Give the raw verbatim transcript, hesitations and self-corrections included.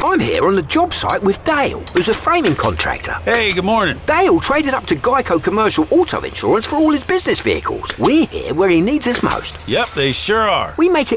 I'm here on the job site with Dale, who's a framing contractor. Hey, good morning. Dale traded up to Geico Commercial Auto Insurance for all his business vehicles. We're here where he needs us most. Yep, they sure are. We make it